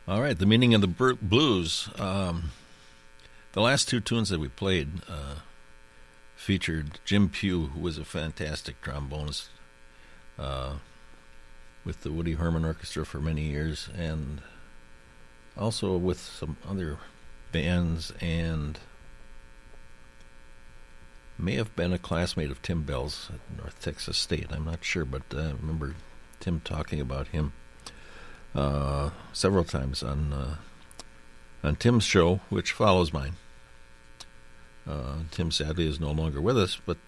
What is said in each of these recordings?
All right, the meaning of the blues. The last two tunes that we played featured Jim Pugh, who was a fantastic trombonist with the Woody Herman Orchestra for many years, and also with some other bands, and may have been a classmate of Tim Bell's at North Texas State. I'm not sure, but I remember Tim talking about him several times on Tim's show, which follows mine. Tim sadly is no longer with us, but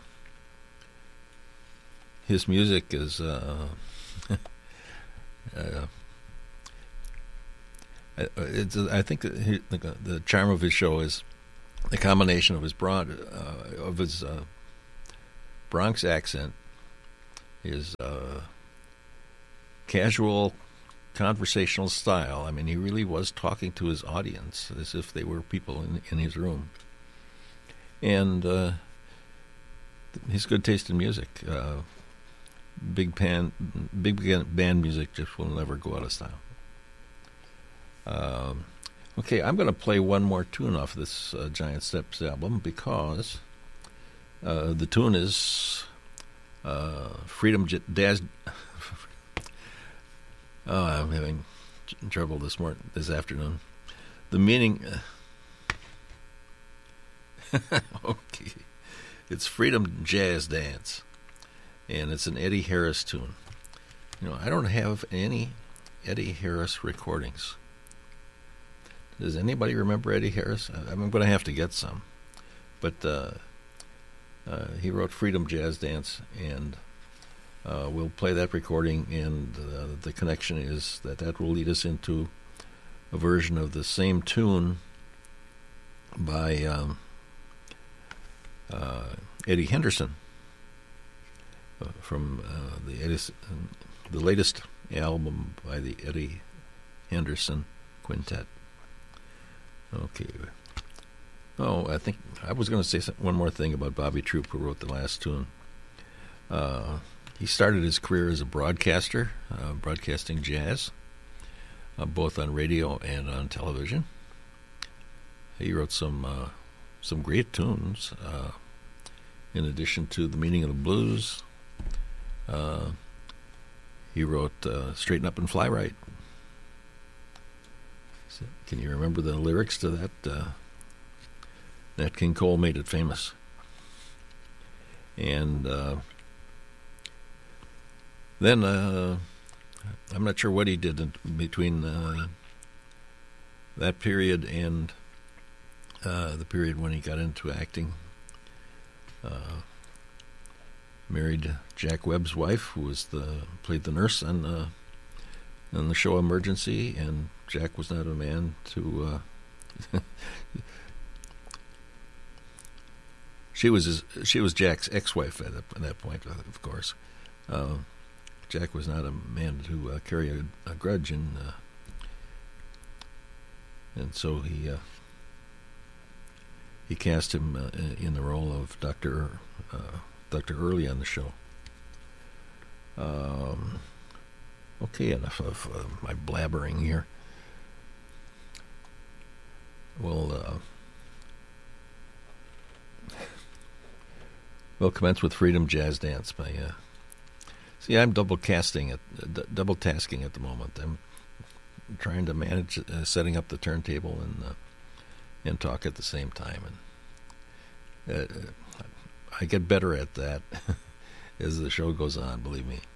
his music is I think the charm of his show is the combination of his Bronx accent, his casual conversational style. I mean, he really was talking to his audience as if they were people in his room. And his good taste in music. Big band music just will never go out of style. Okay, I'm going to play one more tune off this Giant Steps album because the tune is Freedom Jazz. I'm having trouble this afternoon. The meaning. Okay, it's Freedom Jazz Dance, and it's an Eddie Harris tune. You know, I don't have any Eddie Harris recordings. Does anybody remember Eddie Harris? I'm going to have to get some. But he wrote Freedom Jazz Dance, and we'll play that recording, and the connection is that will lead us into a version of the same tune by Eddie Henderson from the latest album by the Eddie Henderson Quintet. Okay. Oh, I think I was going to say one more thing about Bobby Troup, who wrote the last tune. He started his career as a broadcaster, broadcasting jazz, both on radio and on television. He wrote some great tunes. In addition to The Meaning of the Blues, he wrote Straighten Up and Fly Right. So, can you remember the lyrics to that? Nat King Cole made it famous. And then I'm not sure what he did in between that period and the period when he got into acting. Married Jack Webb's wife, who played the nurse on the show Emergency, and Jack was not a man to. She was Jack's ex-wife at that point, of course. Jack was not a man to carry a grudge, and so he cast him in the role of Dr. Early on the show. Okay, enough of my blabbering here. We'll commence with Freedom Jazz Dance by. See, I'm double tasking at the moment. I'm trying to manage setting up the turntable and talk at the same time, and I get better at that as the show goes on. Believe me.